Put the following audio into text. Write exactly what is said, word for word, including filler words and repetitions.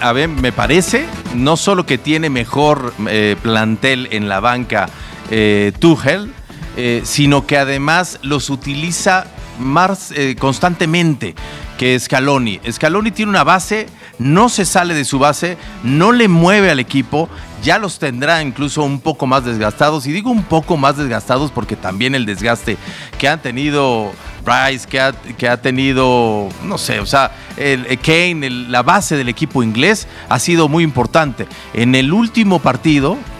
a ver, me parece, no solo que tiene mejor eh, plantel en la banca eh, Tuchel, eh, sino que además los utiliza más eh, constantemente que Scaloni. Scaloni tiene una base, no se sale de su base, no le mueve al equipo, ya los tendrá incluso un poco más desgastados, y digo un poco más desgastados porque también el desgaste que han tenido Rice, que ha, que ha tenido, no sé, o sea, el, el Kane, el, la base del equipo inglés ha sido muy importante. En el último partido